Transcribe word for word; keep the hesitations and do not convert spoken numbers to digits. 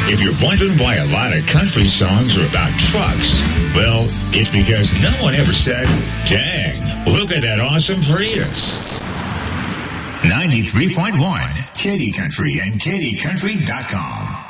If you're wondering why a lot of country songs are about trucks, well, it's because no one ever said, dang, look at that awesome Prius. ninety-three point one, Katy Country and Katy Country dot com.